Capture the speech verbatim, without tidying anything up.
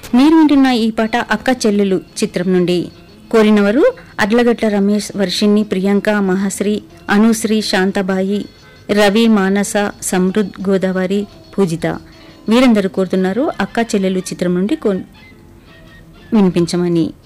మీరు వింటున్న ఈ పాట అక్క చెల్లెలు చిత్రం నుండి. కోరినవారు అడ్లగట్ల రమేష్, వర్షిణి, ప్రియాంక, మహాశ్రీ, అనుశ్రీ, శాంతబాయి, రవి, మానస, సమృద్, గోదావరి, పూజిత వీరందరూ కోరుతున్నారు అక్క చెల్లెలు చిత్రం నుండి వినిపించమని.